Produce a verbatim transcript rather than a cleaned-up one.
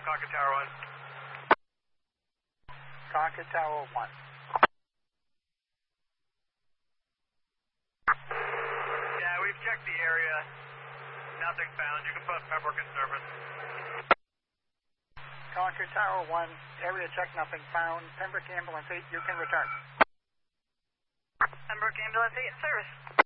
Concord Tower one. Concord Tower one. Yeah, we've checked the area. Nothing found. You can post Pembroke in service. Concord Tower one, area check, nothing found. Pembroke Ambulance eight, you can return. Pembroke Ambulance eight in service.